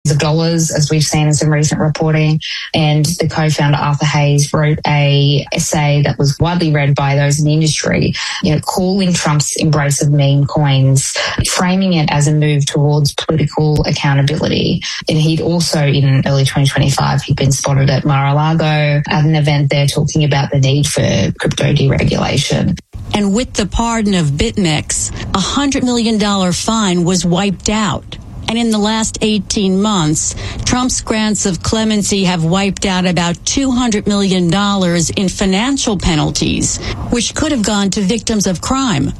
of dollars, as we've seen in some recent reporting. And the co-founder, Arthur Hayes, wrote a essay that was widely read by those in the industry, calling Trump's embrace of meme coins, framing it as a move towards political accountability. And he'd also, in early 2025, he'd been spotted at Mar-a-Lago at an event there talking about the need for crypto deregulation. And with the pardon of BitMEX, a $100 million fine was wiped out. And in the last 18 months, Trump's grants of clemency have wiped out about $200 million in financial penalties, which could have gone to victims of crime.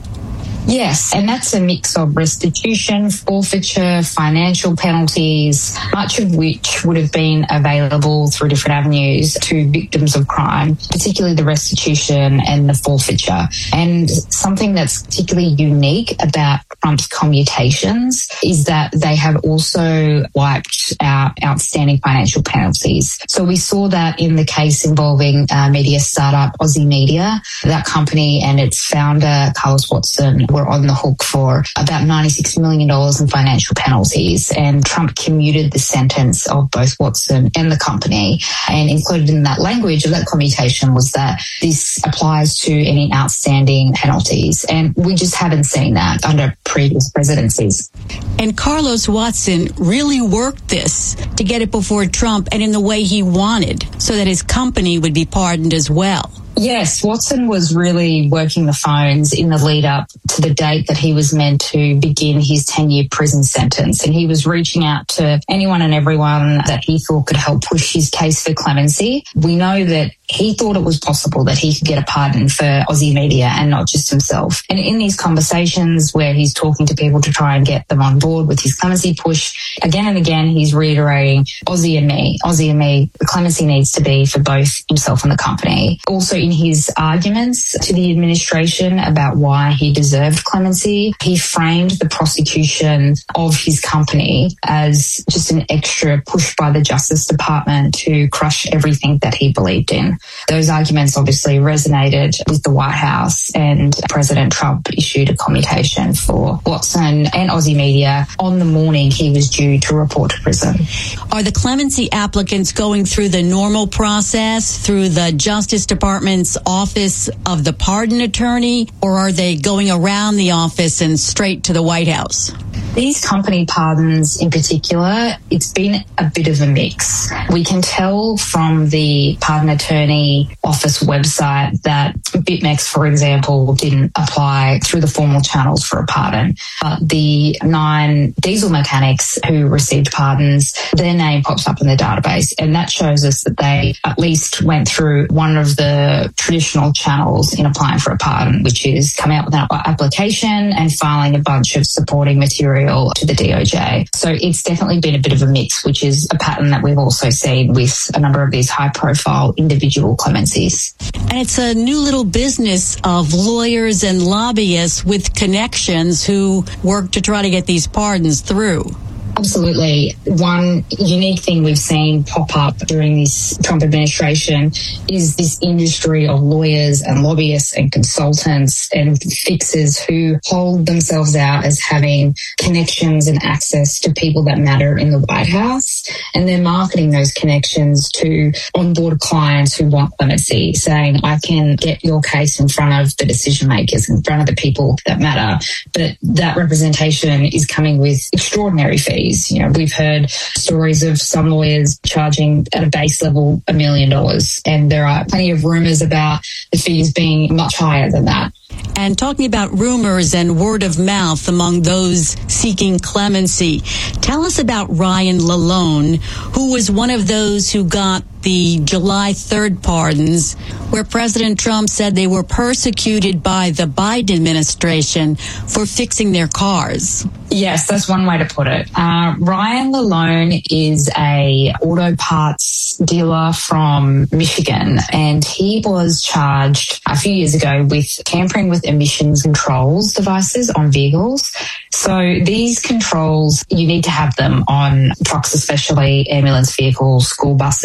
Yes, and that's a mix of restitution, forfeiture, financial penalties, much of which would have been available through different avenues to victims of crime, particularly the restitution and the forfeiture. And something that's particularly unique about Trump's commutations is that they have also wiped out outstanding financial penalties. So we saw that in the case involving media startup Aussie Media. That company and its founder, Carlos Watson, were on the hook for about $96 million in financial penalties, and Trump commuted the sentence of both Watson and the company. And included in that language of that commutation was that this applies to any outstanding penalties, and we just haven't seen that under previous presidencies. And Carlos Watson really worked this to get it before Trump and in the way he wanted, so that his company would be pardoned as well. Yes, Watson was really working the phones in the lead up to the date that he was meant to begin his 10-year prison sentence. And he was reaching out to anyone and everyone that he thought could help push his case for clemency. We know that he thought it was possible that he could get a pardon for Aussie Media and not just himself. And in these conversations where he's talking to people to try and get them on board with his clemency push, again and again, he's reiterating Aussie and me, the clemency needs to be for both himself and the company. Also, in his arguments to the administration about why he deserved clemency, he framed the prosecution of his company as just an extra push by the Justice Department to crush everything that he believed in. Those arguments obviously resonated with the White House, and President Trump issued a commutation for Watson and Aussie Media on the morning he was due to report to prison. Are the clemency applicants going through the normal process, through the Justice Department's Office of the Pardon Attorney, or are they going around the office and straight to the White House? These company pardons in particular, it's been a bit of a mix. We can tell from the Pardon Attorney Office website that BitMEX, for example, didn't apply through the formal channels for a pardon. But the 9 diesel mechanics who received pardons, their name pops up in the database, and that shows us that they at least went through one of the traditional channels in applying for a pardon, which is coming up with an application and filing a bunch of supporting material to the DOJ. So it's definitely been a bit of a mix, which is a pattern that we've also seen with a number of these high-profile individual clemencies. And it's a new little business of lawyers and lobbyists with connections who work to try to get these pardons through. Absolutely. One unique thing we've seen pop up during this Trump administration is this industry of lawyers and lobbyists and consultants and fixers who hold themselves out as having connections and access to people that matter in the White House. And they're marketing those connections to onboard clients who want clemency, saying, I can get your case in front of the decision makers, in front of the people that matter. But that representation is coming with extraordinary fees. You know, we've heard stories of some lawyers charging at a base level $1 million, and there are plenty of rumors about the fees being much higher than that. And talking about rumors and word of mouth among those seeking clemency, tell us about Ryan Lalone, who was one of those who got the July 3rd pardons, where President Trump said they were persecuted by the Biden administration for fixing their cars. Yes, that's one way to put it. Ryan Lalone is a auto parts dealer from Michigan, and he was charged a few years ago with tampering with emissions controls devices on vehicles. So these controls, you need to have them on trucks, especially ambulance vehicles, school buses.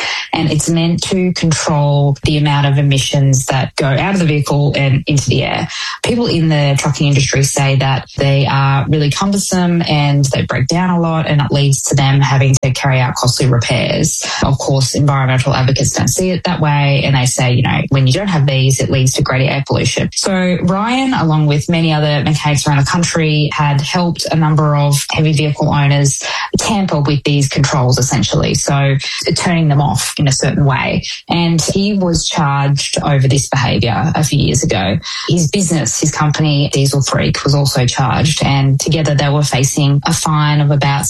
and it's meant to control the amount of emissions that go out of the vehicle and into the air. People in the trucking industry say that they are really cumbersome and they break down a lot, and it leads to them having to carry out costly repairs. Of course, environmental advocates don't see it that way, and they say, when you don't have these, it leads to greater air pollution. So Ryan, along with many other mechanics around the country, had helped a number of heavy vehicle owners tamper with these controls, essentially, so turning them off in a certain way. And he was charged over this behaviour a few years ago. His business, his company, Diesel Freak, was also charged, and together they were facing a fine of about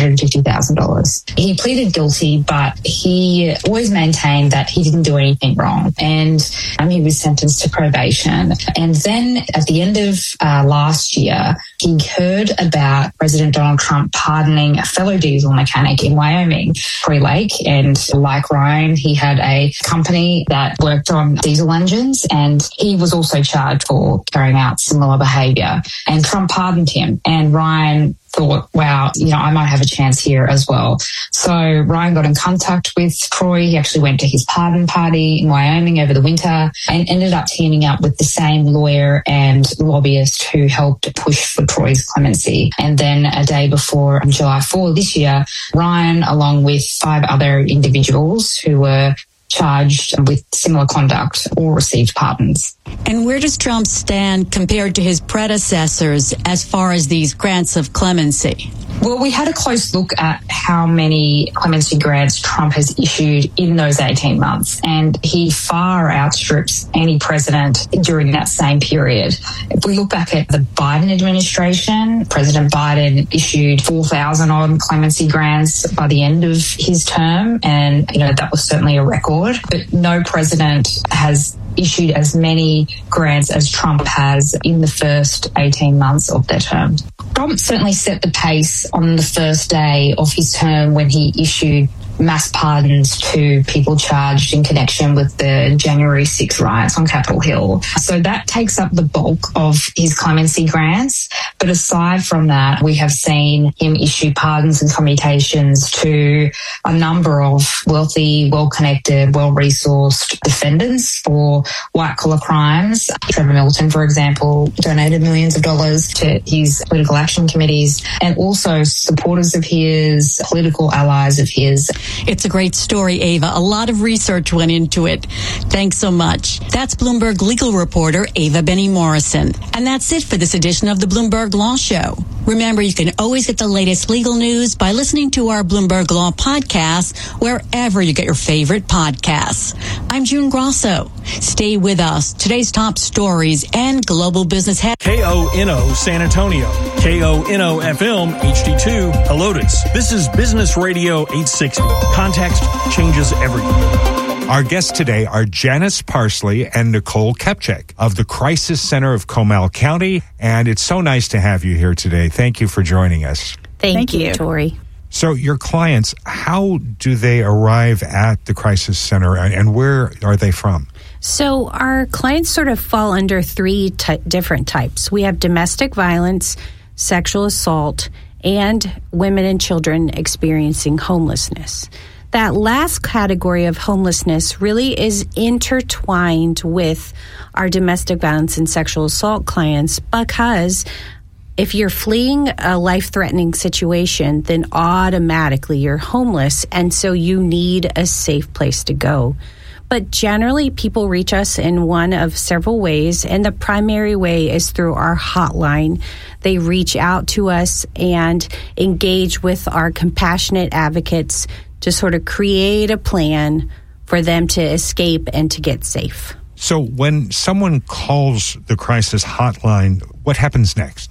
$750,000. He pleaded guilty, but he always maintained that he didn't do anything wrong, and he was sentenced to probation. And then at the end of last year, he heard about President Donald Trump pardoning a fellow diesel mechanic in Wyoming, Troy Lake, and like Ryan, he had a company that worked on diesel engines, and he was also charged for carrying out similar behaviour. And Trump pardoned him, and Ryan thought, wow, I might have a chance here as well. So Ryan got in contact with Troy. He actually went to his pardon party in Wyoming over the winter and ended up teaming up with the same lawyer and lobbyist who helped push for Troy's clemency. And then a day before, on July 4 this year, Ryan, along with 5 other individuals who were charged with similar conduct, all received pardons. And where does Trump stand compared to his predecessors as far as these grants of clemency? Well, we had a close look at how many clemency grants Trump has issued in those 18 months, and he far outstrips any president during that same period. If we look back at the Biden administration, President Biden issued 4,000 odd clemency grants by the end of his term, and that was certainly a record. But no president has issued as many grants as Trump has in the first 18 months of their term. Trump certainly set the pace on the first day of his term when he issued mass pardons to people charged in connection with the January 6 riots on Capitol Hill. So that takes up the bulk of his clemency grants. But aside from that, we have seen him issue pardons and commutations to a number of wealthy, well-connected, well-resourced defendants for white-collar crimes. Trevor Milton, for example, donated millions of dollars to his political action committees, and also supporters of his, political allies of his. It's a great story, Ava. A lot of research went into it. Thanks so much. That's Bloomberg legal reporter Ava Benny Morrison. And that's it for this edition of the Bloomberg Law Show. Remember, you can always get the latest legal news by listening to our Bloomberg Law podcast wherever you get your favorite podcasts. I'm June Grosso. Stay with us. Today's top stories and global business head. KONO San Antonio, KONO FM HD2 Helotes. This is Business Radio 860. Context changes everything. Our guests today are Janice Parsley and Nicole Kepchek of the Crisis Center of Comal County, and it's so nice to have you here today. Thank you for joining us. Thank you, Tori. So your clients, how do they arrive at the Crisis Center, and where are they from? So our clients sort of fall under 3 different types. We have domestic violence, sexual assault, and women and children experiencing homelessness. That last category of homelessness really is intertwined with our domestic violence and sexual assault clients, because if you're fleeing a life-threatening situation, then automatically you're homeless, and so you need a safe place to go. But generally, people reach us in one of several ways, and the primary way is through our hotline. They reach out to us and engage with our compassionate advocates to sort of create a plan for them to escape and to get safe. So when someone calls the crisis hotline, what happens next?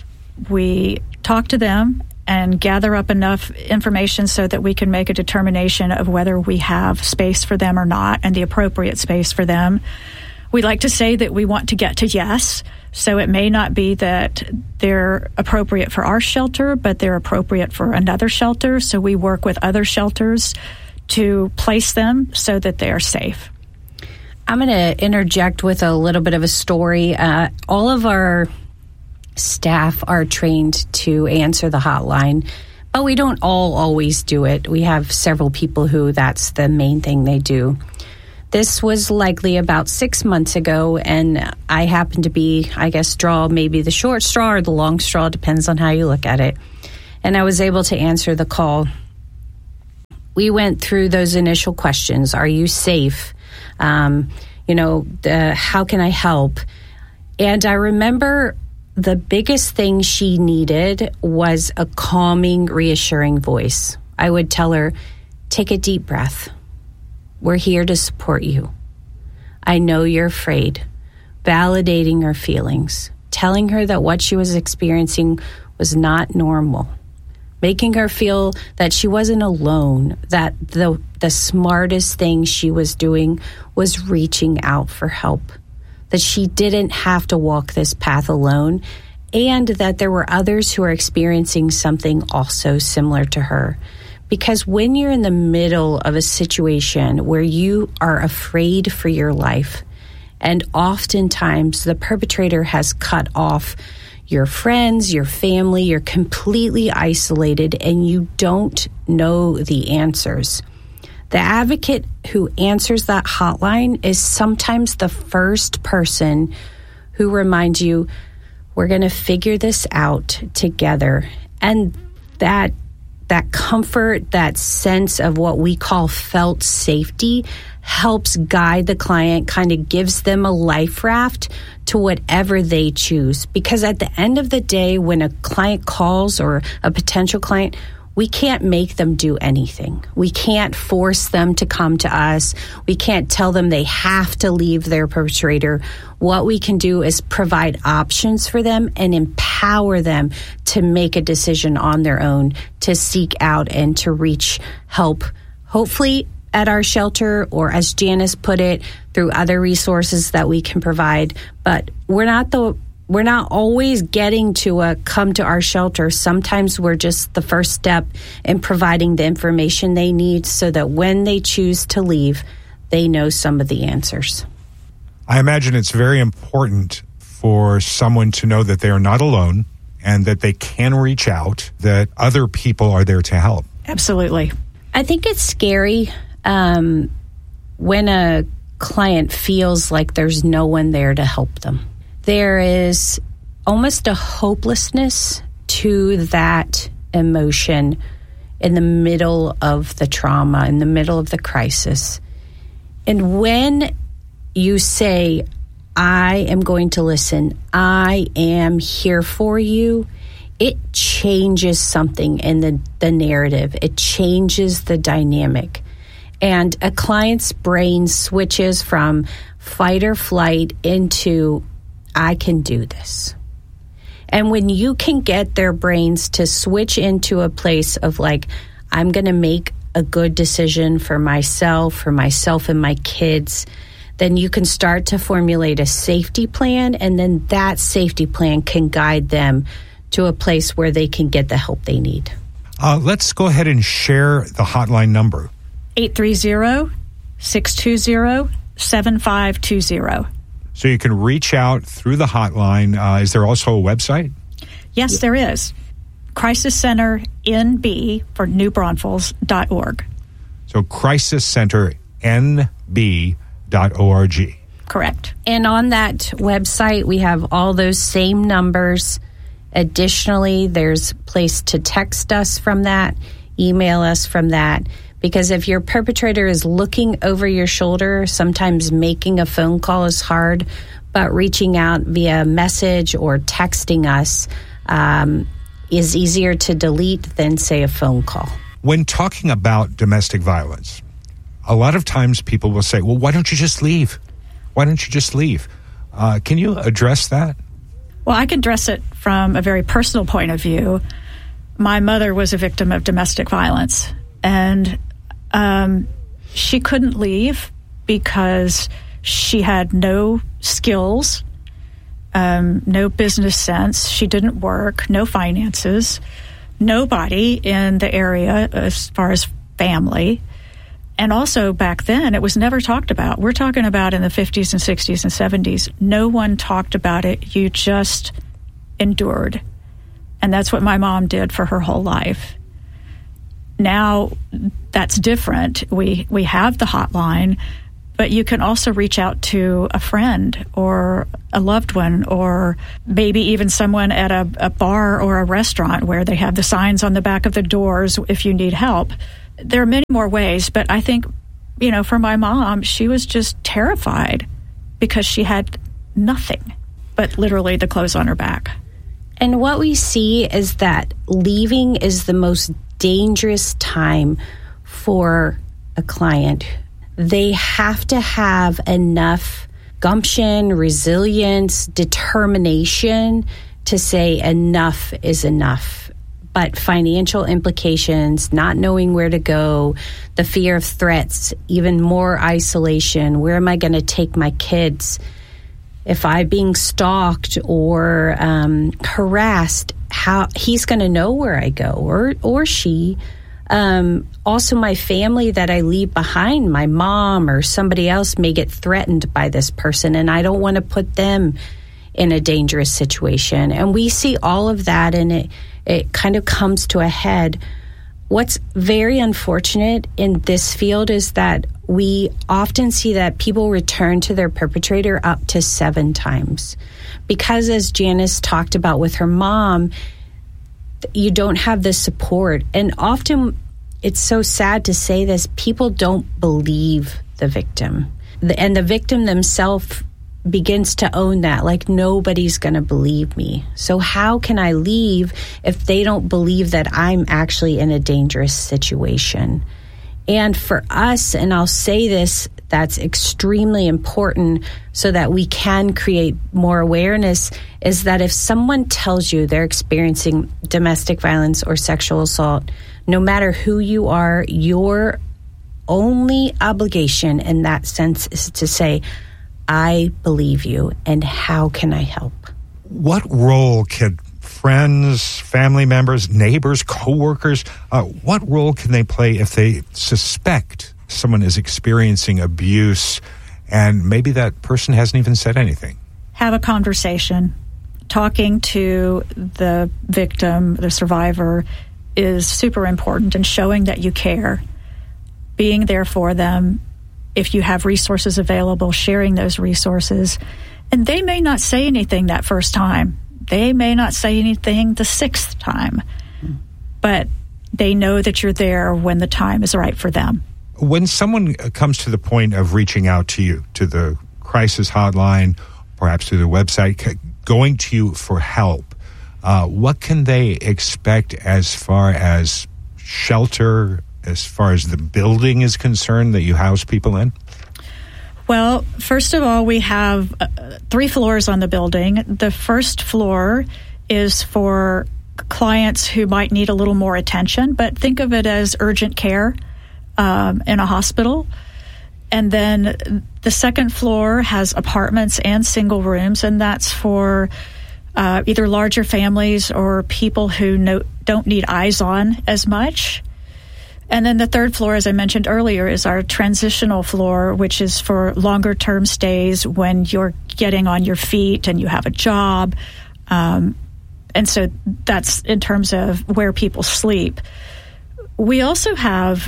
We talk to them and gather up enough information so that we can make a determination of whether we have space for them or not, and the appropriate space for them. We like to say that we want to get to yes, so it may not be that they're appropriate for our shelter, but they're appropriate for another shelter. So we work with other shelters to place them so that they are safe. I'm going to interject with a little bit of a story. All of our staff are trained to answer the hotline, But we don't all always do it. We have several people who that's the main thing they do. This was likely about 6 months ago, and I happened to be, I guess, straw, maybe the short straw or the long straw, depends on how you look at it. And I was able to answer the call. We went through those initial questions. Are you safe? How can I help? And I remember the biggest thing she needed was a calming, reassuring voice. I would tell her, take a deep breath. We're here to support you. I know you're afraid. Validating her feelings. Telling her that what she was experiencing was not normal. Making her feel that she wasn't alone, that the smartest thing she was doing was reaching out for help. That she didn't have to walk this path alone, and that there were others who are experiencing something also similar to her. Because when you're in the middle of a situation where you are afraid for your life, and oftentimes the perpetrator has cut off your friends, your family, you're completely isolated, and you don't know the answers. The advocate who answers that hotline is sometimes the first person who reminds you, we're going to figure this out together. And that comfort, that sense of what we call felt safety helps guide the client, kind of gives them a life raft to whatever they choose. Because at the end of the day, when a client calls or a potential client, we can't make them do anything. We can't force them to come to us. We can't tell them they have to leave their perpetrator. What we can do is provide options for them and empower them to make a decision on their own, to seek out and to reach help, hopefully at our shelter, or as Janice put it, through other resources that we can provide. But we're not always getting to come to our shelter. Sometimes we're just the first step in providing the information they need so that when they choose to leave, they know some of the answers. I imagine it's very important for someone to know that they are not alone and that they can reach out, that other people are there to help. Absolutely. I think it's scary when a client feels like there's no one there to help them. There is almost a hopelessness to that emotion in the middle of the trauma, in the middle of the crisis. And when you say, I am going to listen, I am here for you, it changes something in the narrative. It changes the dynamic. And a client's brain switches from fight or flight into, I can do this. And when you can get their brains to switch into a place of like, I'm going to make a good decision for myself and my kids, then you can start to formulate a safety plan. And then that safety plan can guide them to a place where they can get the help they need. Let's go ahead and share the hotline number. 830-620-7520. So you can reach out through the hotline. Is there also a website? Yes, there is. Crisis Center NB for New Braunfels.org. So Crisis Center NB.org. Correct. And on that website, we have all those same numbers. Additionally, there's a place to text us from that, email us from that. Because if your perpetrator is looking over your shoulder, sometimes making a phone call is hard, but reaching out via message or texting us is easier to delete than, say, a phone call. When talking about domestic violence, a lot of times people will say, well, why don't you just leave? Why don't you just leave? Can you address that? Well, I can address it from a very personal point of view. My mother was a victim of domestic violence, and she couldn't leave because she had no skills, no business sense. She didn't work, no finances, nobody in the area as far as family. And also back then, it was never talked about. We're talking about in the 50s and 60s and 70s. No one talked about it. You just endured. And that's what my mom did for her whole life. Now that's different. We have the hotline, but you can also reach out to a friend or a loved one, or maybe even someone at a bar or a restaurant where they have the signs on the back of the doors if you need help. There are many more ways, but I think, for my mom, she was just terrified because she had nothing but literally the clothes on her back. And what we see is that leaving is the most dangerous time for a client. They have to have enough gumption, resilience, determination to say enough is enough. But financial implications, not knowing where to go, the fear of threats, even more isolation, where am I going to take my kids? If I'm being stalked or harassed, how he's going to know where I go, or she. Also, my family that I leave behind, my mom or somebody else, may get threatened by this person, and I don't want to put them in a dangerous situation. And we see all of that, and it kind of comes to a head. What's very unfortunate in this field is that we often see that people return to their perpetrator up to 7 times. Because, as Janice talked about with her mom, you don't have the support. And often, it's so sad to say this, people don't believe the victim. And the victim themselves begins to own that, like, nobody's going to believe me. So how can I leave if they don't believe that I'm actually in a dangerous situation? And for us, and I'll say this, that's extremely important so that we can create more awareness, is that if someone tells you they're experiencing domestic violence or sexual assault, no matter who you are, your only obligation in that sense is to say, I believe you, and how can I help? What role can friends, family members, neighbors, coworkers, what role can they play if they suspect someone is experiencing abuse and maybe that person hasn't even said anything? Have a conversation. Talking to the victim, the survivor, is super important, and showing that you care. Being there for them. If you have resources available, sharing those resources. And they may not say anything that first time. They may not say anything the 6th time. But they know that you're there when the time is right for them. When someone comes to the point of reaching out to you, to the crisis hotline, perhaps to the website, going to you for help, what can they expect as far as shelter, as far as the building is concerned that you house people in? Well, first of all, we have 3 floors on the building. The first floor is for clients who might need a little more attention, but think of it as urgent care in a hospital. And then the second floor has apartments and single rooms, and that's for either larger families or people who don't need eyes on as much. And then the third floor, as I mentioned earlier, is our transitional floor, which is for longer-term stays when you're getting on your feet and you have a job. And so that's in terms of where people sleep. We also have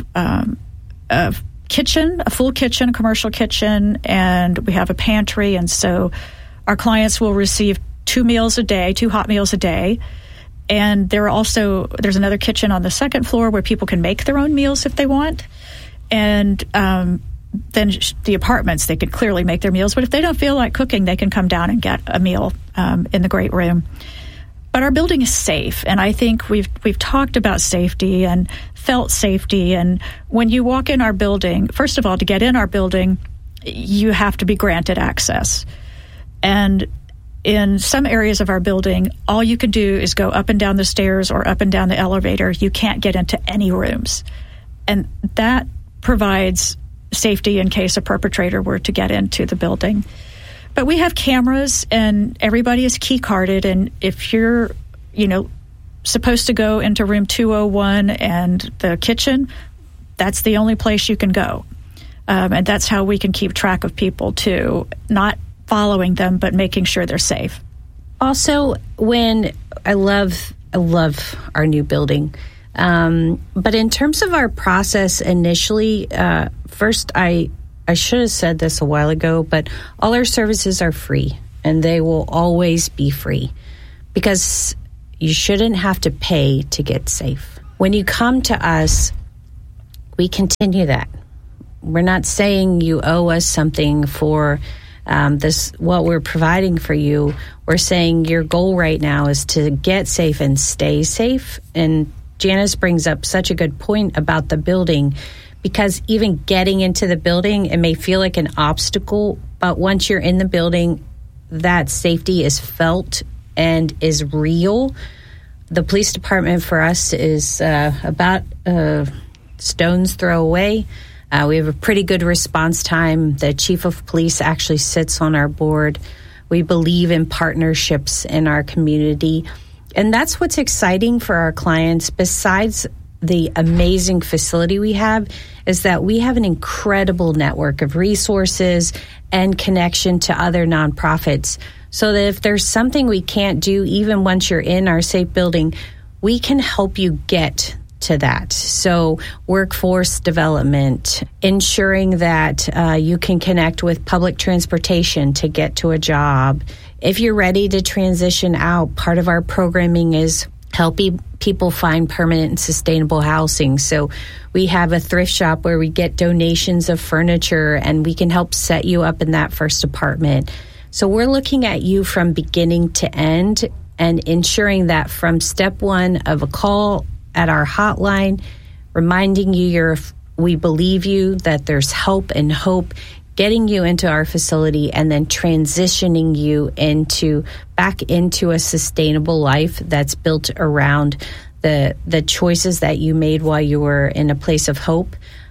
a kitchen, a full kitchen, a commercial kitchen, and we have a pantry. And so our clients will receive 2 meals a day, 2 hot meals a day. And there's another kitchen on the second floor where people can make their own meals if they want. And then the apartments, they can clearly make their meals. But if they don't feel like cooking, they can come down and get a meal in the great room. But our building is safe. And I think we've talked about safety and felt safety. And when you walk in our building, first of all, to get in our building, you have to be granted access. And in some areas of our building, all you can do is go up and down the stairs or up and down the elevator. You can't get into any rooms. And that provides safety in case a perpetrator were to get into the building. But we have cameras, and everybody is key carded. And if you're, supposed to go into room 201 and the kitchen, that's the only place you can go. And that's how we can keep track of people, too. Not following them, but making sure they're safe. Also, when I love our new building, But in terms of our process initially, first, I should have said this a while ago, but all our services are free, and they will always be free because you shouldn't have to pay to get safe. When you come to us, we continue that. We're not saying you owe us something for this, what we're providing for you. We're saying your goal right now is to get safe and stay safe. And Janice brings up such a good point about the building, because even getting into the building, it may feel like an obstacle, but once you're in the building, that safety is felt and is real. The police department for us is about a stone's throw away. We have a pretty good response time. The chief of police actually sits on our board. We believe in partnerships in our community. And that's what's exciting for our clients, besides the amazing facility we have, is that we have an incredible network of resources and connection to other nonprofits. So that if there's something we can't do, even once you're in our safe building, we can help you get to that. So workforce development, ensuring that you can connect with public transportation to get to a job. If you're ready to transition out, part of our programming is helping people find permanent and sustainable housing. So we have a thrift shop where we get donations of furniture and we can help set you up in that first apartment. So we're looking at you from beginning to end and ensuring that from step one of a call at our hotline, reminding you we believe you, that there's help and hope, getting you into our facility, and then transitioning you back into a sustainable life that's built around the choices that you made while you were in a place of hope,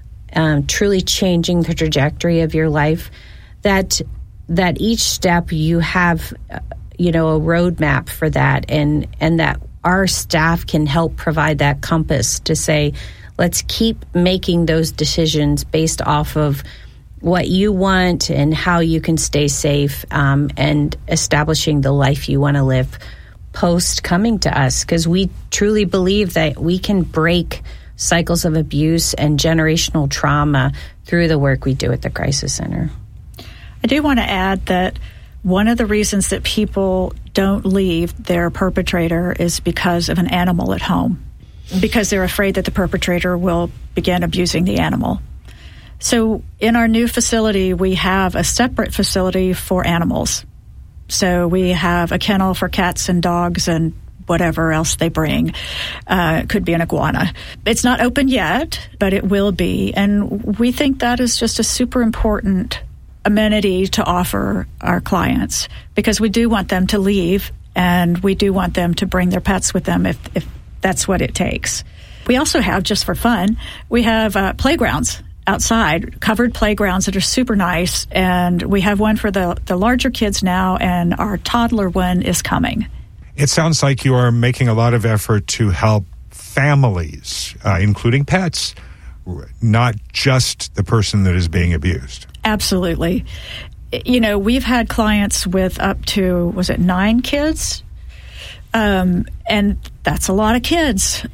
truly changing the trajectory of your life. That each step you have, a roadmap for that, and that our staff can help provide that compass to say, let's keep making those decisions based off of what you want and how you can stay safe, and establishing the life you want to live post coming to us, because we truly believe that we can break cycles of abuse and generational trauma through the work we do at the Crisis Center. I do want to add that one of the reasons that people don't leave their perpetrator is because of an animal at home, because they're afraid that the perpetrator will begin abusing the animal. So in our new facility, we have a separate facility for animals. So we have a kennel for cats and dogs and whatever else they bring. It could be an iguana. It's not open yet, but it will be. And we think that is just a super important amenity to offer our clients, because we do want them to leave and we do want them to bring their pets with them if that's what it takes. We also have, just for fun, we have playgrounds outside, covered playgrounds that are super nice, and we have one for the larger kids now, and our toddler one is coming. It sounds like you are making a lot of effort to help families, including pets, not just the person that is being abused. Absolutely. We've had clients with up to, 9 kids? And that's a lot of kids.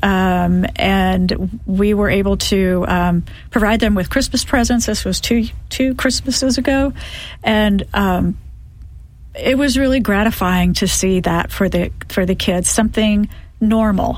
And we were able to provide them with Christmas presents. This was two Christmases ago. And it was really gratifying to see that for the kids, something normal,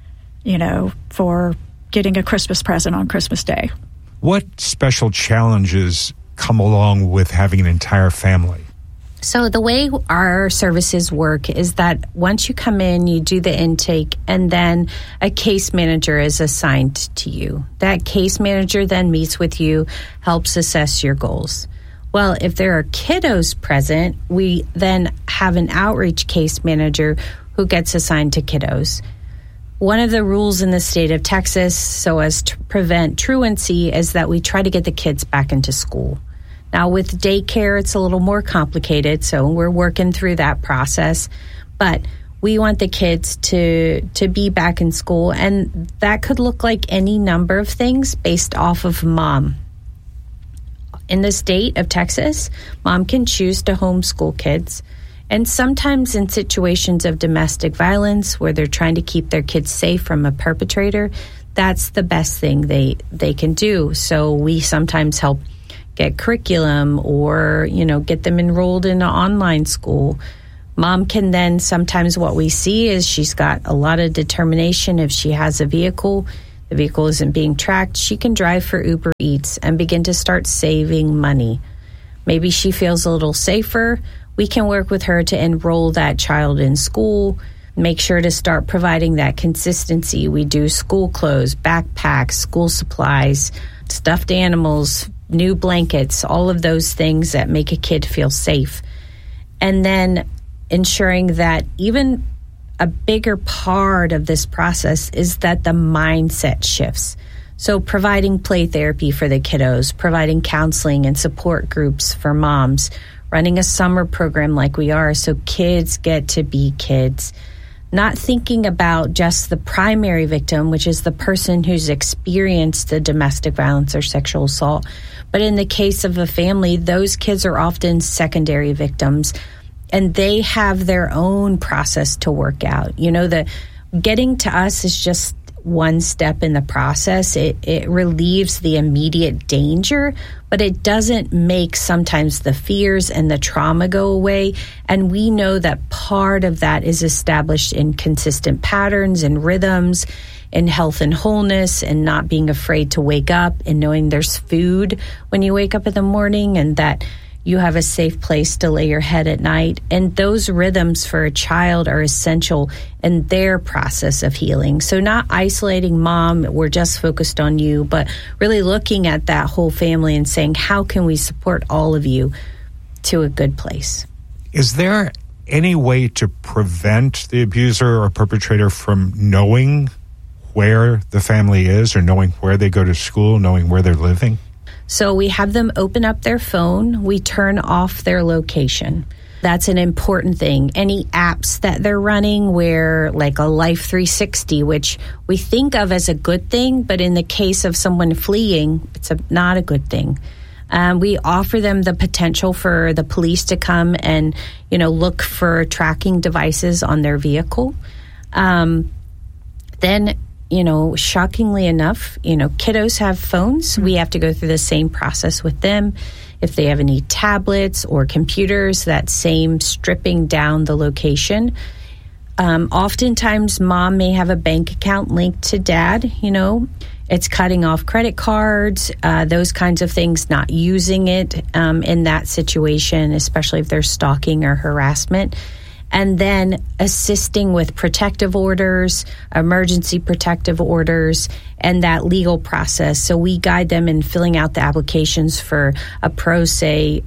for getting a Christmas present on Christmas Day. What special challenges come along with having an entire family? So the way our services work is that once you come in, you do the intake, and then a case manager is assigned to you. That case manager then meets with you, helps assess your goals. Well, if there are kiddos present, we then have an outreach case manager who gets assigned to kiddos. One of the rules in the state of Texas, so as to prevent truancy, is that we try to get the kids back into school. Now, with daycare, it's a little more complicated, so we're working through that process. But we want the kids to be back in school, and that could look like any number of things based off of mom. In the state of Texas, mom can choose to homeschool kids, And sometimes in situations of domestic violence where they're trying to keep their kids safe from a perpetrator, that's the best thing they can do. So we sometimes help get curriculum or, get them enrolled in an online school. Mom can then, sometimes what we see is she's got a lot of determination. If she has a vehicle, the vehicle isn't being tracked, she can drive for Uber Eats and begin to start saving money. Maybe she feels a little safer. We can work with her to enroll that child in school, make sure to start providing that consistency. We do school clothes, backpacks, school supplies, stuffed animals, new blankets, all of those things that make a kid feel safe. And then ensuring that even a bigger part of this process is that the mindset shifts. So providing play therapy for the kiddos, providing counseling and support groups for moms, running a summer program like we are so kids get to be kids, not thinking about just the primary victim, which is the person who's experienced the domestic violence or sexual assault. But in the case of a family, those kids are often secondary victims, and they have their own process to work out. The getting to us is just one step in the process. It relieves the immediate danger, but it doesn't make sometimes the fears and the trauma go away. And we know that part of that is established in consistent patterns and rhythms, in health and wholeness, and not being afraid to wake up, and knowing there's food when you wake up in the morning, and that you have a safe place to lay your head at night. And those rhythms for a child are essential in their process of healing. So not isolating mom, we're just focused on you, but really looking at that whole family and saying, how can we support all of you to a good place? Is there any way to prevent the abuser or perpetrator from knowing where the family is, or knowing where they go to school, knowing where they're living? So we have them open up their phone. We turn off their location. That's an important thing. Any apps that they're running where, like a Life 360, which we think of as a good thing, but in the case of someone fleeing, it's not a good thing. We offer them the potential for the police to come and, look for tracking devices on their vehicle. Then, shockingly enough, kiddos have phones. We have to go through the same process with them. If they have any tablets or computers, that same stripping down the location. Oftentimes, mom may have a bank account linked to dad. It's cutting off credit cards, those kinds of things, not using it in that situation, especially if there's stalking or harassment. And then assisting with protective orders, emergency protective orders, and that legal process. So we guide them in filling out the applications for a pro se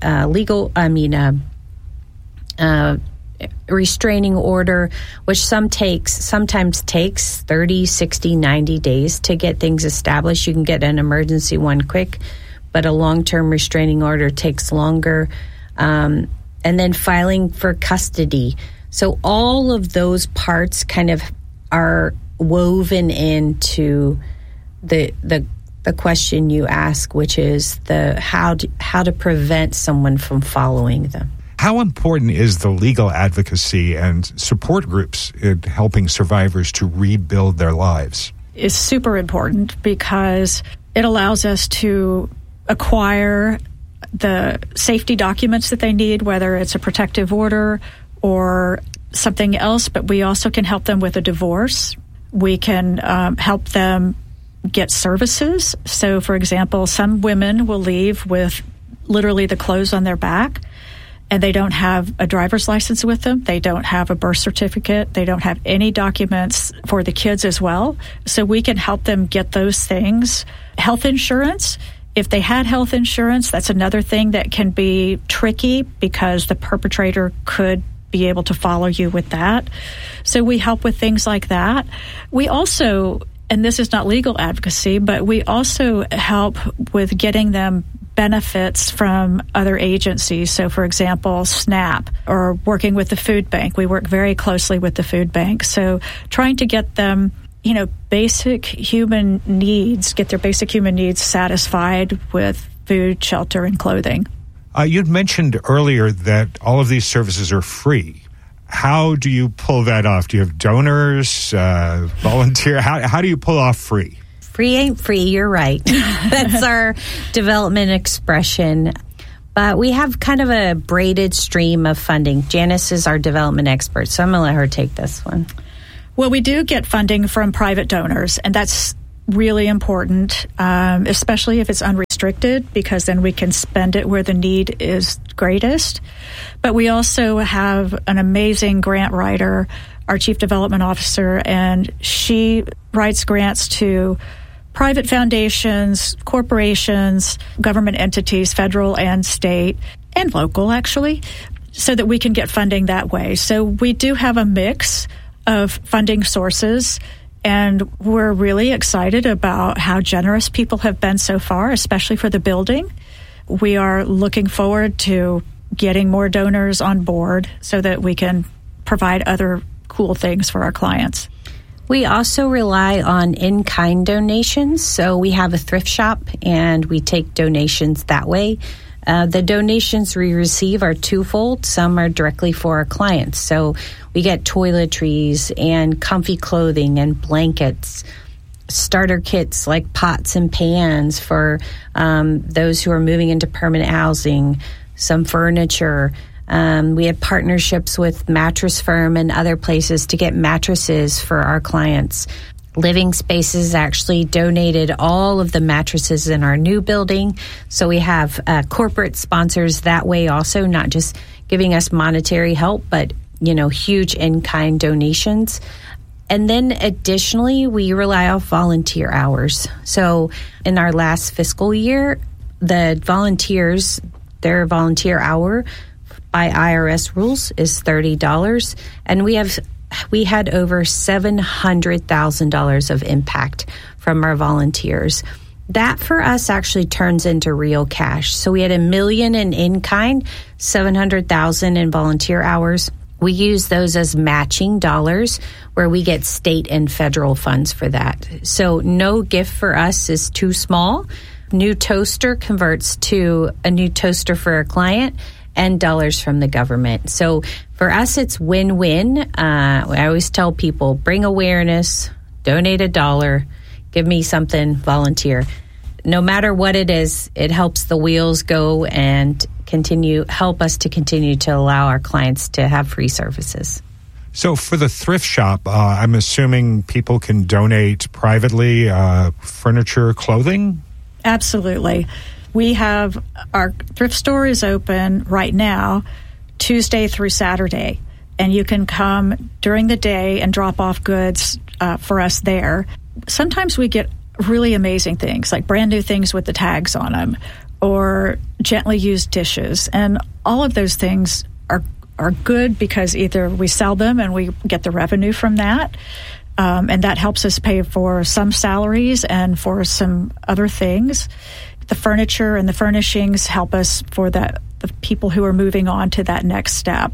restraining order, which sometimes takes 30, 60, 90 days to get things established. You can get an emergency one quick, but a long-term restraining order takes longer. And then filing for custody. So all of those parts kind of are woven into the question you ask, which is how to prevent someone from following them. How important is the legal advocacy and support groups in helping survivors to rebuild their lives? It's super important because it allows us to acquire the safety documents that they need, whether it's a protective order or something else, but we also can help them with a divorce. We can help them get services. So, for example, some women will leave with literally the clothes on their back, and they don't have a driver's license with them. They don't have a birth certificate. They don't have any documents for the kids as well. So we can help them get those things. Health insurance. If they had health insurance, that's another thing that can be tricky because the perpetrator could be able to follow you with that. So we help with things like that. We also, and this is not legal advocacy, but we also help with getting them benefits from other agencies. So, for example, SNAP or working with the food bank. We work very closely with the food bank. So trying to get them, basic human needs, get their basic human needs satisfied with food, shelter, and clothing. You'd mentioned earlier that all of these services are free. How do you pull that off? Do you have donors, volunteer? How do you pull off free? Free ain't free, you're right. That's our development expression. But we have kind of a braided stream of funding. Janice is our development expert, so I'm going to let her take this one. Well, we do get funding from private donors, and that's really important, especially if it's unrestricted, because then we can spend it where the need is greatest. But we also have an amazing grant writer, our Chief Development Officer, and she writes grants to private foundations, corporations, government entities, federal and state, and local, actually, so that we can get funding that way. So we do have a mix of funding sources, and we're really excited about how generous people have been so far, especially for the building. We are looking forward to getting more donors on board so that we can provide other cool things for our clients. We also rely on in-kind donations. So we have a thrift shop, and we take donations that way. The donations we receive are twofold. Some are directly for our clients. So we get toiletries and comfy clothing and blankets, starter kits like pots and pans for those who are moving into permanent housing, some furniture. We have partnerships with Mattress Firm and other places to get mattresses for our clients. Living Spaces actually donated all of the mattresses in our new building. So we have corporate sponsors that way also, not just giving us monetary help, but, huge in-kind donations. And then additionally, we rely on volunteer hours. So in our last fiscal year, the volunteers, their volunteer hour by IRS rules is $30. And we had over $700,000 of impact from our volunteers. That for us actually turns into real cash. So we had $1 million in kind, $700,000 in volunteer hours. We use those as matching dollars where we get state and federal funds for that. So no gift for us is too small. New toaster converts to a new toaster for a client and dollars from the government. So for us, it's win-win. I always tell people, bring awareness, donate $1, give me something, volunteer. No matter what it is, it helps the wheels go and help us to continue to allow our clients to have free services. So for the thrift shop, I'm assuming people can donate privately furniture, clothing? Absolutely. We have our thrift store is open right now, Tuesday through Saturday, and you can come during the day and drop off goods for us there. Sometimes we get really amazing things, like brand new things with the tags on them, or gently used dishes, and all of those things are good because either we sell them and we get the revenue from that, and that helps us pay for some salaries and for some other things. The furniture and the furnishings help us for the people who are moving on to that next step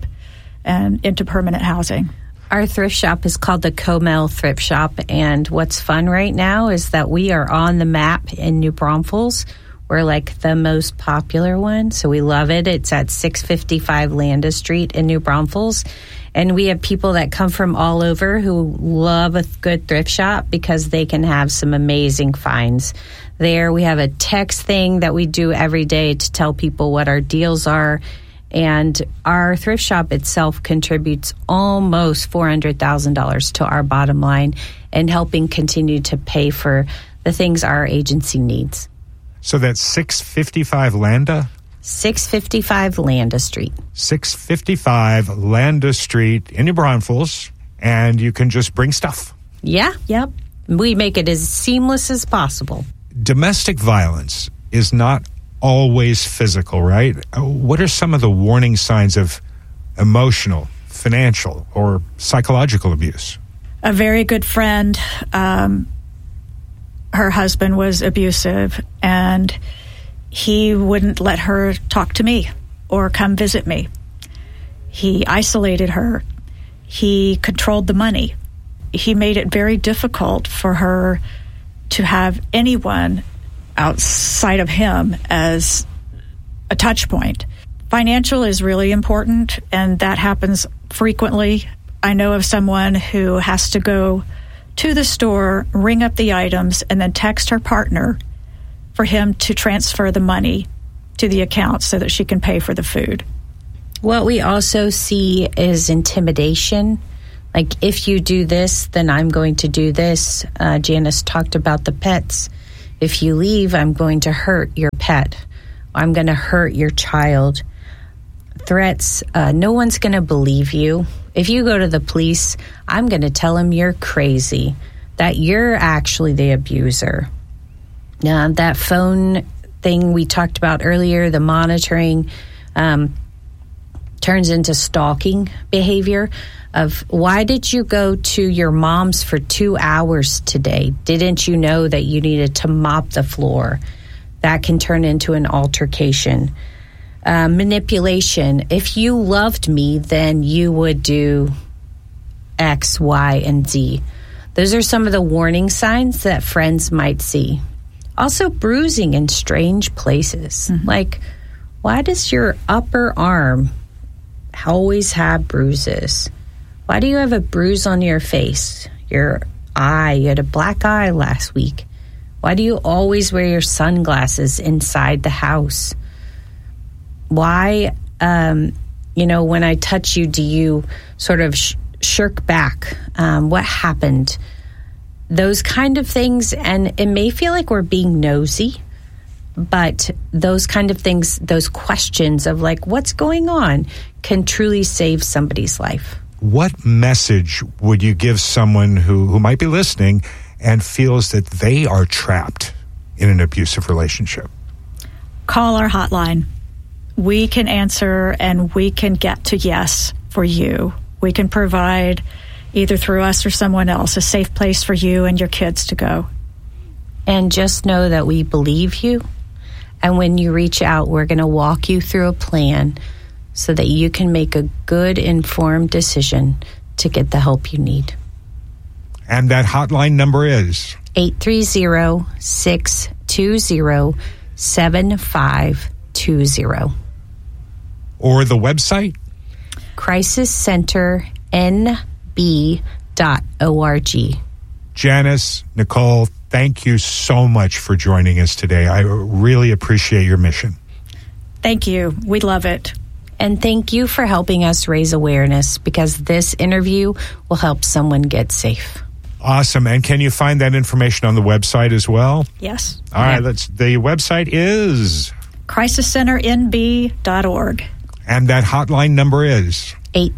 and into permanent housing. Our thrift shop is called the Comel Thrift Shop, and what's fun right now is that we are on the map in New Braunfels. We're like the most popular one, so we love it. It's at 655 Landis Street in New Braunfels, and we have people that come from all over who love a good thrift shop because they can have some amazing finds there. We have a text thing that we do every day to tell people what our deals are. And our thrift shop itself contributes almost $400,000 to our bottom line and helping continue to pay for the things our agency needs. So that's 655 Landa? 655 Landa Street. 655 Landa Street in New Braunfels, and you can just bring stuff. Yeah. Yep. We make it as seamless as possible. Domestic violence is not always physical, right? What are some of the warning signs of emotional, financial, or psychological abuse? A very good friend, her husband was abusive, and he wouldn't let her talk to me or come visit me. He isolated her. He controlled the money. He made it very difficult for her to have anyone outside of him as a touch point. Financial is really important, and that happens frequently. I know of someone who has to go to the store, ring up the items, and then text her partner for him to transfer the money to the account so that she can pay for the food. What we also see is intimidation. Like, if you do this, then I'm going to do this. Janice talked about the pets. If you leave, I'm going to hurt your pet. I'm going to hurt your child. Threats, no one's going to believe you. If you go to the police, I'm going to tell them you're crazy, that you're actually the abuser. That phone thing we talked about earlier, the monitoring, turns into stalking behavior of, why did you go to your mom's for 2 hours today? Didn't you know that you needed to mop the floor? That can turn into an altercation. Manipulation. If you loved me, then you would do X, Y, and Z. Those are some of the warning signs that friends might see. Also, bruising in strange places. Mm-hmm. Like, why does your upper arm always have bruises? Why do you have a bruise on your face? Your eye, you had a black eye last week. Why do you always wear your sunglasses inside the house? Why, when I touch you, do you sort of shirk back? What happened? Those kind of things. And it may feel like we're being nosy, but those kind of things, those questions of like, what's going on, can truly save somebody's life. What message would you give someone who might be listening and feels that they are trapped in an abusive relationship? Call our hotline. We can answer, and we can get to yes for you. We can provide, either through us or someone else, a safe place for you and your kids to go. And just know that we believe you. And when you reach out, we're going to walk you through a plan so that you can make a good, informed decision to get the help you need. And that hotline number is? 830-620-7520. Or the website? CrisisCenterNB.org. Janice, Nicole, thank you so much for joining us today. I really appreciate your mission. Thank you. We love it. And thank you for helping us raise awareness, because this interview will help someone get safe. Awesome. And can you find that information on the website as well? Yes. All right. The website is? CrisisCenterNB.org. And that hotline number is?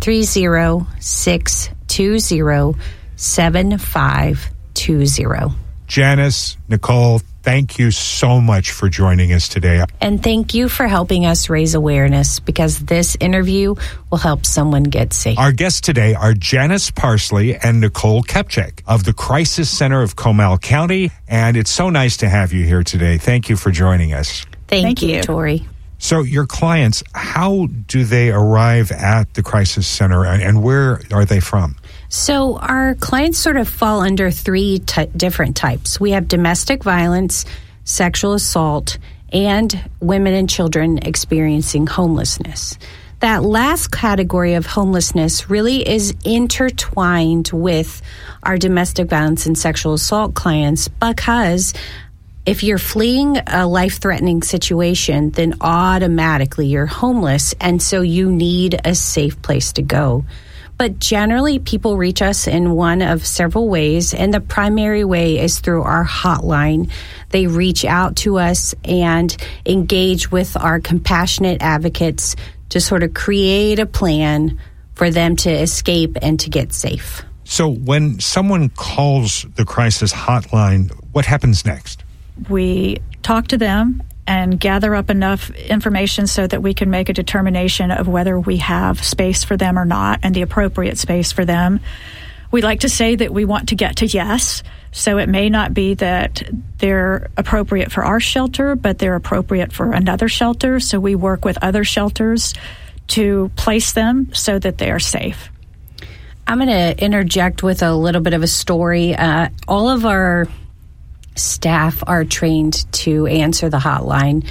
830-620-7520. Janice, Nicole, thank you so much for joining us today. And thank you for helping us raise awareness, because this interview will help someone get safe. Our guests today are Janice Parsley and Nicole Kepchek of the Crisis Center of Comal County. And it's so nice to have you here today. Thank you for joining us. Thank you, Tori. So your clients, how do they arrive at the Crisis Center, and where are they from? So our clients sort of fall under three different types. We have domestic violence, sexual assault, and women and children experiencing homelessness. That last category of homelessness really is intertwined with our domestic violence and sexual assault clients, because if you're fleeing a life-threatening situation, then automatically you're homeless, and so you need a safe place to go. But generally, people reach us in one of several ways, and the primary way is through our hotline. They reach out to us and engage with our compassionate advocates to sort of create a plan for them to escape and to get safe. So when someone calls the crisis hotline, what happens next? We talk to them and gather up enough information so that we can make a determination of whether we have space for them or not, and the appropriate space for them. We like to say that we want to get to yes, so it may not be that they're appropriate for our shelter, but they're appropriate for another shelter. So we work with other shelters to place them so that they are safe. I'm going to interject with a little bit of a story. All of our staff are trained to answer the hotline,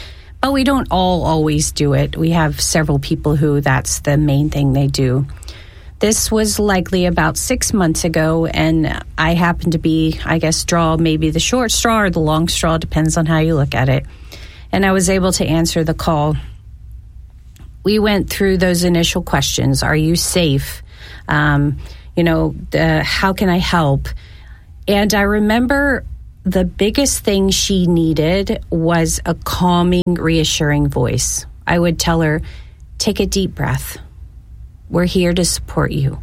But we don't all always do it. We have several people who that's the main thing they do. This was likely about 6 months ago, and I happened to be, I guess, straw, maybe the short straw or the long straw, depends on how you look at it. And I was able to answer the call. We went through those initial questions. Are you safe? How can I help? And I remember the biggest thing she needed was a calming, reassuring voice. I would tell her, take a deep breath. We're here to support you.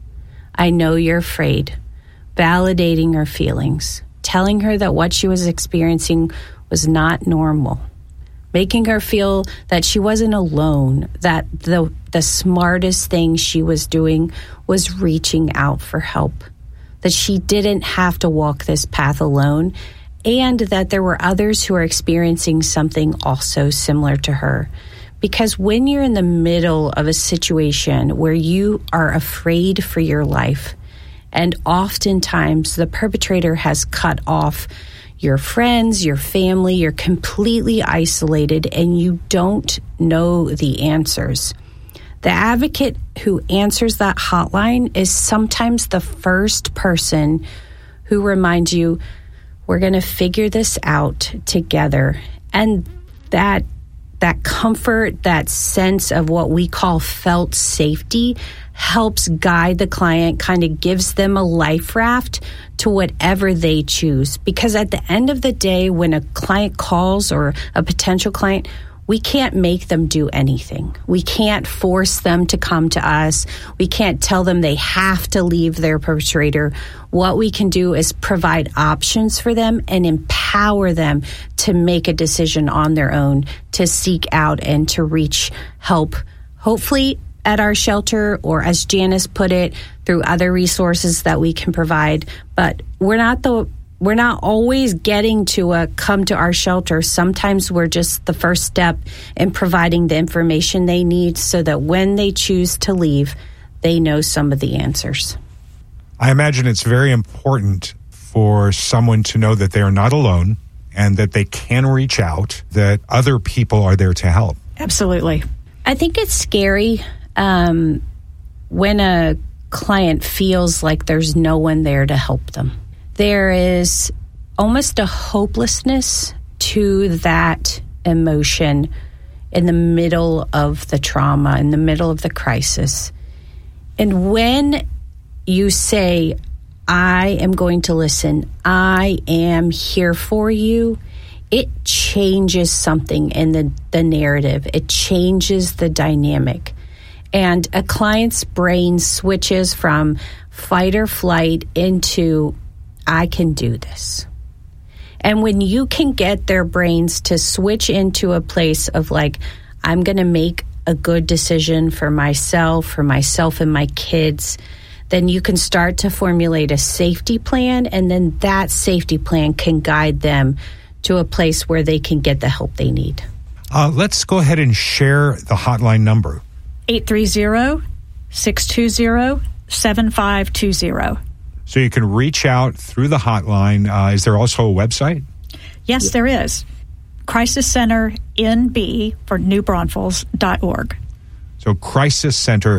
I know you're afraid. Validating her feelings. Telling her that what she was experiencing was not normal. Making her feel that she wasn't alone, that the smartest thing she was doing was reaching out for help, that she didn't have to walk this path alone, and that there were others who are experiencing something also similar to her. Because when you're in the middle of a situation where you are afraid for your life, and oftentimes the perpetrator has cut off your friends, your family, you're completely isolated and you don't know the answers. The advocate who answers that hotline is sometimes the first person who reminds you, we're going to figure this out together. And that comfort, that sense of what we call felt safety helps guide the client, kind of gives them a life raft to whatever they choose. Because at the end of the day, when a client calls or a potential client, we can't make them do anything. We can't force them to come to us. We can't tell them they have to leave their perpetrator. What we can do is provide options for them and empower them to make a decision on their own, to seek out and to reach help, hopefully at our shelter, or as Janice put it, through other resources that we can provide. But we're not always getting to come to our shelter. Sometimes we're just the first step in providing the information they need so that when they choose to leave, they know some of the answers. I imagine it's very important for someone to know that they are not alone and that they can reach out, that other people are there to help. Absolutely. I think it's scary when a client feels like there's no one there to help them. There is almost a hopelessness to that emotion in the middle of the trauma, in the middle of the crisis. And when you say, I am going to listen, I am here for you, it changes something in the narrative. It changes the dynamic. And a client's brain switches from fight or flight into, I can do this. And when you can get their brains to switch into a place of like, I'm going to make a good decision for myself and my kids, then you can start to formulate a safety plan. And then that safety plan can guide them to a place where they can get the help they need. Let's go ahead and share the hotline number. 830-620-7520. So you can reach out through the hotline. Is there also a website? Yes, there is. Crisis Center NB for New Braunfels.org. So Crisis Center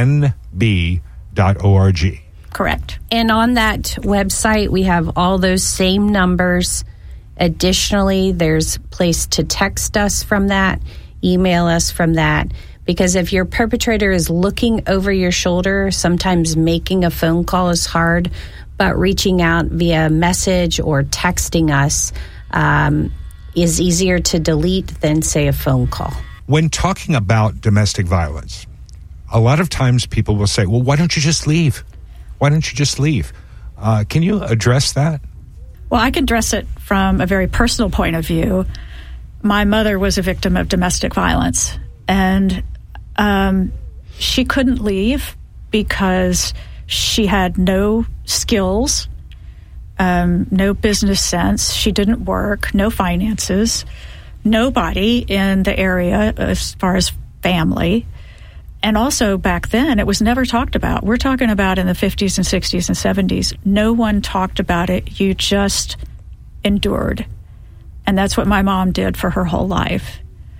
NB.org. Correct. And on that website, we have all those same numbers. Additionally, there's a place to text us from that, email us from that. Because if your perpetrator is looking over your shoulder, sometimes making a phone call is hard, but reaching out via message or texting us is easier to delete than, say, a phone call. When talking about domestic violence, a lot of times people will say, well, why don't you just leave? Why don't you just leave? Can you address that? Well, I can address it from a very personal point of view. My mother was a victim of domestic violence, and she couldn't leave because she had no skills, no business sense. She didn't work, no finances, nobody in the area as far as family. And also back then, it was never talked about. We're talking about in the 50s and 60s and 70s. No one talked about it. You just endured. And that's what my mom did for her whole life.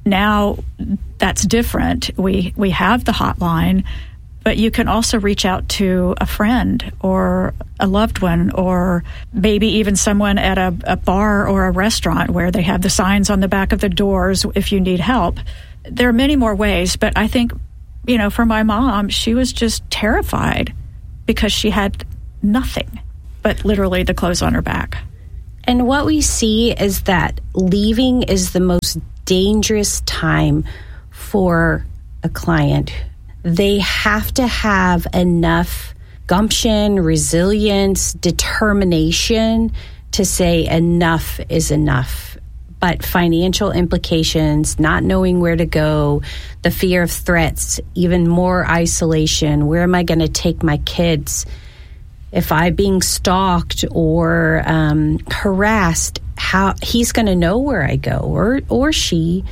Now that's different. We have the hotline, but you can also reach out to a friend or a loved one, or maybe even someone at a bar or a restaurant where they have the signs on the back of the doors if you need help. There are many more ways, but I think, for my mom, she was just terrified because she had nothing but literally the clothes on her back. And what we see is that leaving is the most dangerous time for a client. They have to have enough gumption, resilience, determination to say enough is enough. But financial implications, not knowing where to go, the fear of threats, even more isolation. Where am I going to take my kids? If I'm being stalked or harassed, how he's going to know where I go, or she.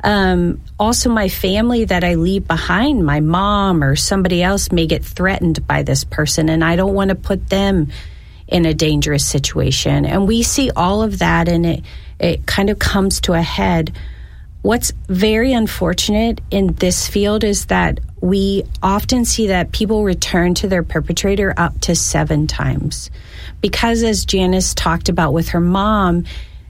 Also, my family that I leave behind, my mom or somebody else, may get threatened by this person, and I don't want to put them in a dangerous situation. And we see all of that, and it kind of comes to a head. What's very unfortunate in this field is that we often see that people return to their perpetrator up to 7 times. Because, as Janice talked about with her mom,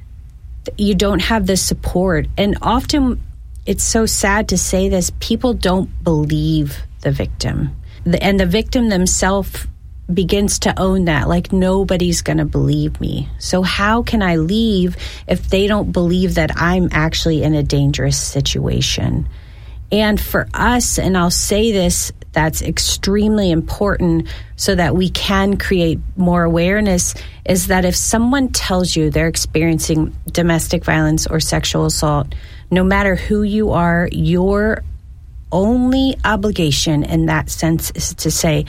you don't have the support. And often, it's so sad to say this, people don't believe the victim. And the victim themselves begins to own that, like, nobody's going to believe me. So how can I leave if they don't believe that I'm actually in a dangerous situation? And for us, and I'll say this, that's extremely important so that we can create more awareness, is that if someone tells you they're experiencing domestic violence or sexual assault, no matter who you are, your only obligation in that sense is to say,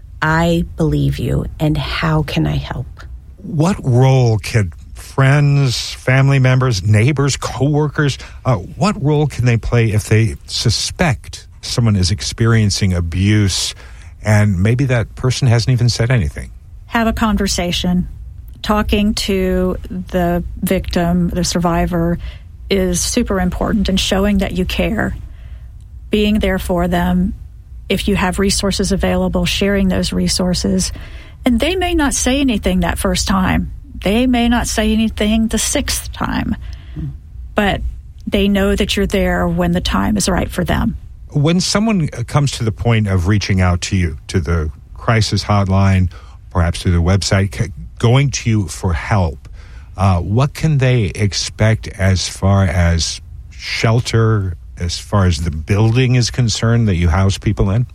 I believe you, and how can I help? What role can friends, family members, neighbors, coworkers, what role can they play if they suspect someone is experiencing abuse and maybe that person hasn't even said anything? Have a conversation. Talking to the victim, the survivor, is super important, and showing that you care. Being there for them. If you have resources available, sharing those resources. And they may not say anything that first time. They may not say anything the 6th time. But they know that you're there when the time is right for them. When someone comes to the point of reaching out to you, to the crisis hotline, perhaps through the website, going to you for help, what can they expect as far as shelter, as far as the building is concerned that you house people in?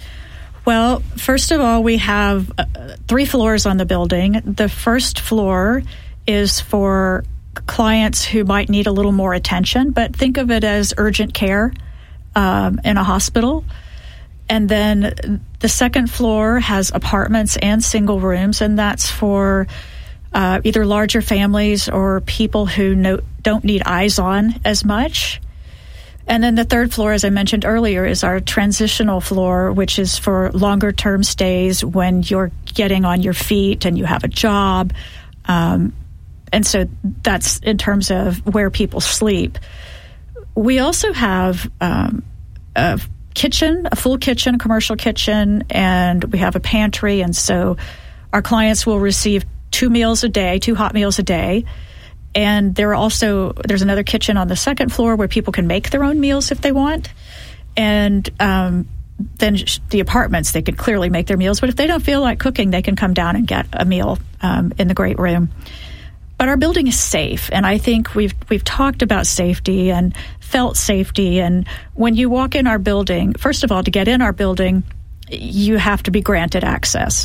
Well, first of all, we have 3 floors on the building. The first floor is for clients who might need a little more attention, but think of it as urgent care in a hospital. And then the second floor has apartments and single rooms, and that's for either larger families or people who don't need eyes on as much. And then the third floor, as I mentioned earlier, is our transitional floor, which is for longer-term stays when you're getting on your feet and you have a job. And so that's in terms of where people sleep. We also have a kitchen, a full kitchen, a commercial kitchen, and we have a pantry. And so our clients will receive 2 meals a day, 2 hot meals a day. And there's another kitchen on the second floor where people can make their own meals if they want. And then the apartments, they can clearly make their meals. But if they don't feel like cooking, they can come down and get a meal in the great room. But our building is safe, and I think we've talked about safety and felt safety. And when you walk in our building, first of all, to get in our building, you have to be granted access.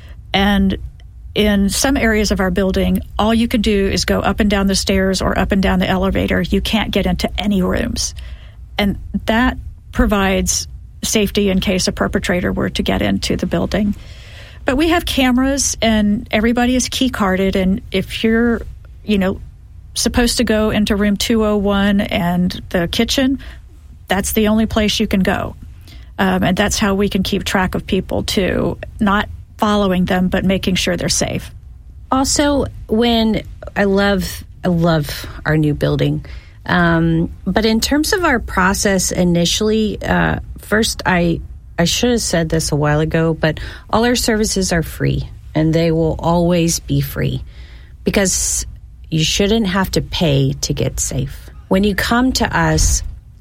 And in some areas of our building, all you can do is go up and down the stairs or up and down the elevator. You can't get into any rooms. And that provides safety in case a perpetrator were to get into the building. But we have cameras, and everybody is key carded. And if you're, supposed to go into room 201 and the kitchen, that's the only place you can go. And that's how we can keep track of people too, not following them, but making sure they're safe. Also, when I love our new building, But in terms of our process initially, first, I should have said this a while ago, but all our services are free, and they will always be free because you shouldn't have to pay to get safe. When you come to us,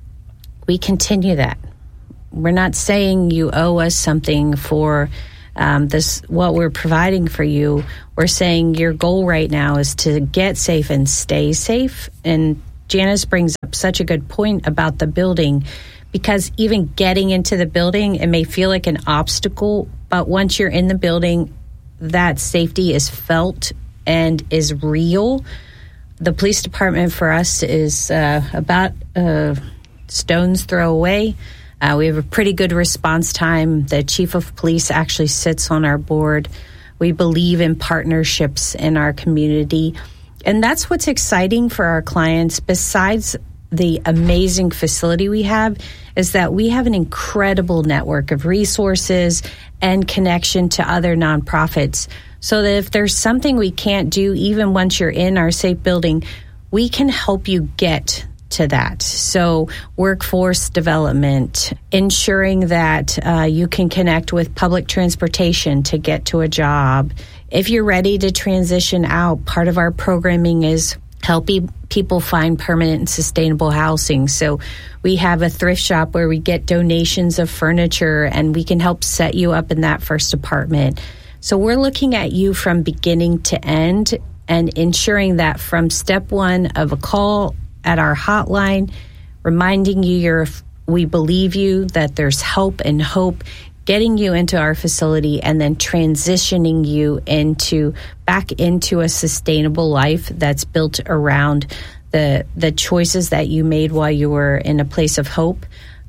we continue that. We're not saying you owe us something for this, what we're providing for you. We're saying your goal right now is to get safe and stay safe. And Janice brings up such a good point about the building, because even getting into the building, it may feel like an obstacle, but once you're in the building, that safety is felt and is real. The police department for us is about a stone's throw away. We have a pretty good response time. The chief of police actually sits on our board. We believe in partnerships in our community. And that's what's exciting for our clients, besides the amazing facility we have, is that we have an incredible network of resources and connection to other nonprofits. So that if there's something we can't do, even once you're in our safe building, we can help you get to that. So workforce development, ensuring that you can connect with public transportation to get to a job. If you're ready to transition out, part of our programming is helping people find permanent and sustainable housing. So we have a thrift shop where we get donations of furniture, and we can help set you up in that first apartment. So we're looking at you from beginning to end and ensuring that from step one of a call at our hotline, reminding you we believe you, that there's help and hope, getting you into our facility, and then transitioning you back into a sustainable life that's built around the choices that you made while you were in a place of hope,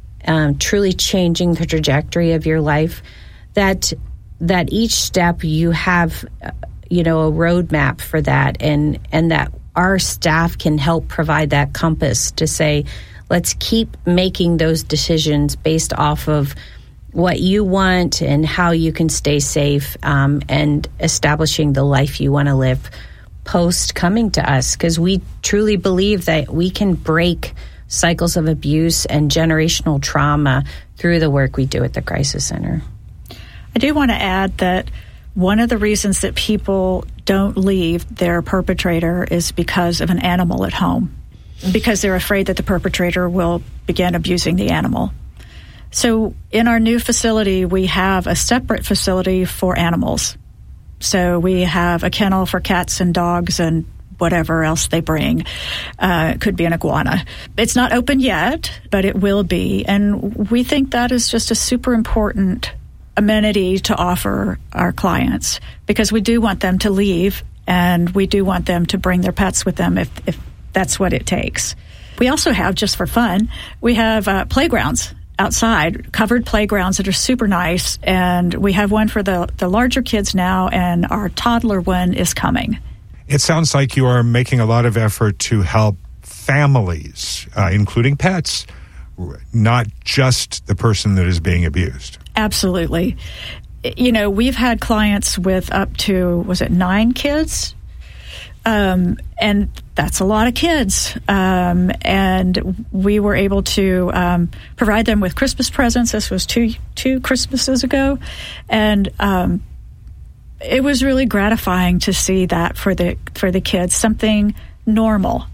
truly changing the trajectory of your life. That each step you have, a roadmap for that, and that our staff can help provide that compass to say, let's keep making those decisions based off of what you want and how you can stay safe, and establishing the life you want to live post coming to us, because we truly believe that we can break cycles of abuse and generational trauma through the work we do at the Crisis Center. I do want to add that one of the reasons that people don't leave their perpetrator is because of an animal at home, because they're afraid that the perpetrator will begin abusing the animal. So in our new facility, we have a separate facility for animals. So we have a kennel for cats and dogs and whatever else they bring. It could be an iguana. It's not open yet, but it will be. And we think that is just a super important amenity to offer our clients, because we do want them to leave, and we do want them to bring their pets with them if that's what it takes. We also have, just for fun, we have playgrounds outside, covered playgrounds that are super nice, and we have one for the larger kids now, and our toddler one is coming. It sounds like you are making a lot of effort to help families, including pets, not just the person that is being abused. Absolutely. We've had clients with up to, 9 kids? And that's a lot of kids. And we were able to provide them with Christmas presents. This was two Christmases ago. And it was really gratifying to see that for the kids, something normal,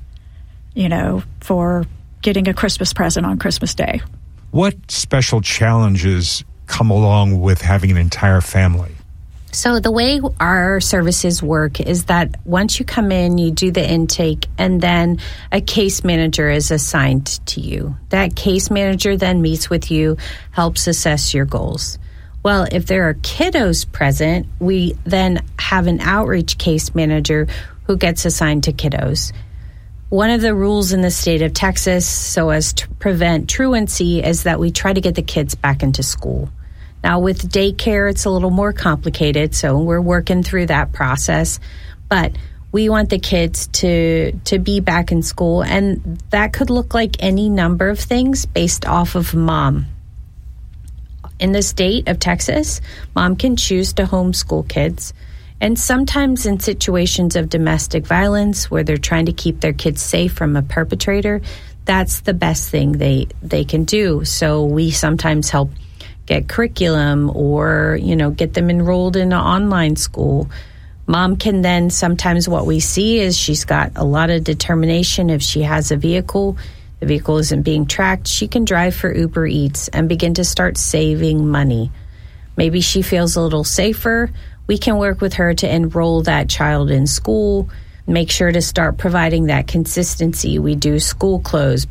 for getting a Christmas present on Christmas Day. What special challenges come along with having an entire family? So the way our services work is that once you come in, you do the intake, and then a case manager is assigned to you. That case manager then meets with you, helps assess your goals. Well, if there are kiddos present, we then have an outreach case manager who gets assigned to kiddos. One of the rules in the state of Texas, so as to prevent truancy, is that we try to get the kids back into school. Now, with daycare, it's a little more complicated, so we're working through that process. But we want the kids to be back in school, and that could look like any number of things based off of mom. In the state of Texas, mom can choose to homeschool kids, And sometimes in situations of domestic violence where they're trying to keep their kids safe from a perpetrator, that's the best thing they can do. So we sometimes help get curriculum or, get them enrolled in an online school. Mom can then, sometimes what we see is she's got a lot of determination. If she has a vehicle, the vehicle isn't being tracked, she can drive for Uber Eats and begin to start saving money. Maybe she feels a little safer. We can work with her to enroll that child in school, make sure to start providing that consistency. We do school clothes,